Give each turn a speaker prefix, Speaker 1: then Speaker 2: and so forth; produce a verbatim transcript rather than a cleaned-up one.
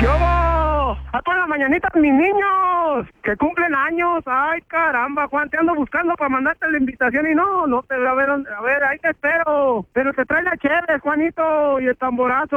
Speaker 1: ¡Yo! ¡A todas las mañanitas, mis niños! ¡Que cumplen años! ¡Ay, caramba, Juan! Te ando buscando para mandarte la invitación y no, no te... A ver, a ver, ahí te espero. Pero te trae la chévere, Juanito, y el tamborazo.